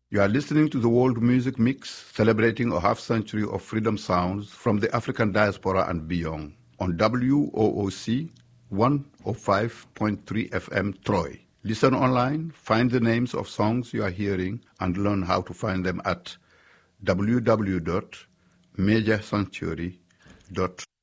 You are listening to the World Music Mix, celebrating a half-century of freedom sounds from the African diaspora and beyond, on WOOC 105.3 FM Troy. Listen online, find the names of songs you are hearing, and learn how to find them at www.majorsanctuary.org.